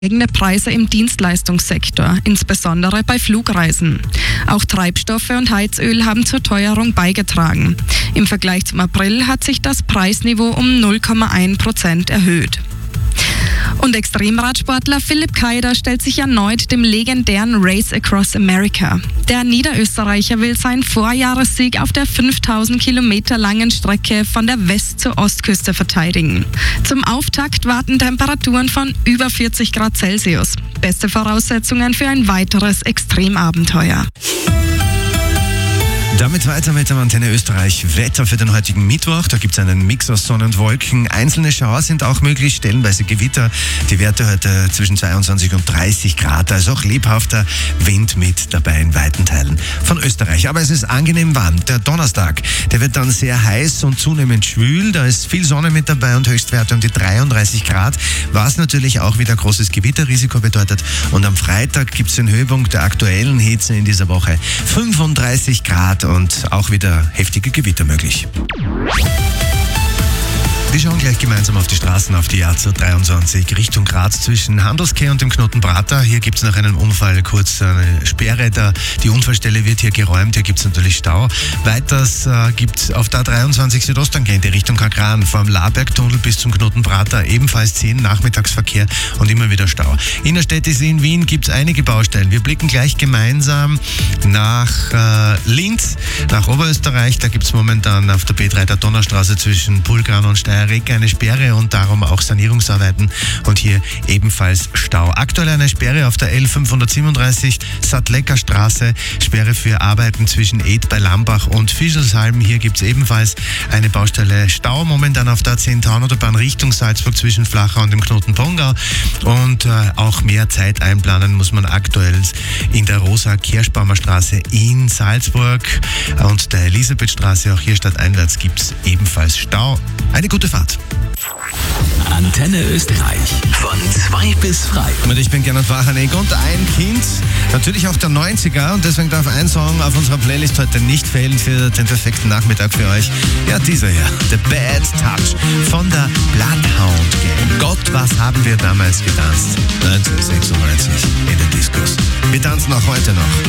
Steigende Preise im Dienstleistungssektor, insbesondere bei Flugreisen. Auch Treibstoffe und Heizöl haben zur Teuerung beigetragen. Im Vergleich zum April hat sich das Preisniveau um 0,1% erhöht. Und Extremradsportler Philipp Kaider stellt sich erneut dem legendären Race Across America. Der Niederösterreicher will seinen Vorjahressieg auf der 5000 Kilometer langen Strecke von der West- zur Ostküste verteidigen. Zum Auftakt warten Temperaturen von über 40 Grad Celsius. Beste Voraussetzungen für ein weiteres Extremabenteuer. Damit weiter mit dem Antenne Österreich Wetter für den heutigen Mittwoch. Da gibt es einen Mix aus Sonne und Wolken. Einzelne Schauer sind auch möglich, stellenweise Gewitter. Die Werte heute zwischen 22 und 30 Grad. Also auch lebhafter Wind mit dabei in weiten Teilen von Österreich. Aber es ist angenehm warm. Der Donnerstag, der wird dann sehr heiß und zunehmend schwül. Da ist viel Sonne mit dabei und Höchstwerte um die 33 Grad. Was natürlich auch wieder großes Gewitterrisiko bedeutet. Und am Freitag gibt es den Höhepunkt der aktuellen Hitze in dieser Woche. 35 Grad. Und auch wieder heftige Gewitter möglich. Wir schauen gleich gemeinsam auf die Straßen, auf die A 23 Richtung Graz zwischen Handelskehr und dem Knoten Prater. Hier gibt es nach einem Unfall kurz eine Sperre. Die Unfallstelle wird hier geräumt. Hier gibt es natürlich Stau. Weiters gibt es auf der A23 Südostangente Richtung Kagran vom Labergtunnel bis zum Knoten Prater ebenfalls 10 Nachmittagsverkehr und immer wieder Stau. Innerstädtisch in Wien gibt es einige Baustellen. Wir blicken gleich gemeinsam nach Linz, nach Oberösterreich. Da gibt es momentan auf der B3 der Donnerstraße zwischen Pulgran und Steiermark eine Sperre und darum auch Sanierungsarbeiten und hier ebenfalls Stau. Aktuell eine Sperre auf der L537 Sattlecker Straße, Sperre für Arbeiten zwischen Ed bei Lambach und Fischelsheim. Hier gibt es ebenfalls eine Baustelle. Stau momentan auf der A10-Autobahn Richtung Salzburg zwischen Flachau und dem Knoten Pongau und auch mehr Zeit einplanen muss man aktuell in der Rosa-Kirschbaumer Straße in Salzburg und der Elisabethstraße. Auch hier stadteinwärts gibt es ebenfalls Stau. Eine gute Fahrt. Antenne Österreich von 2 bis frei. Und ich bin Gernot Wachanek und ein Kind, natürlich auch der 90er und deswegen darf ein Song auf unserer Playlist heute nicht fehlen für den perfekten Nachmittag für euch. Ja, dieser hier, The Bad Touch von der Bloodhound Gang. Gott, was haben wir damals getanzt? 1996 in den Discos. Wir tanzen auch heute noch.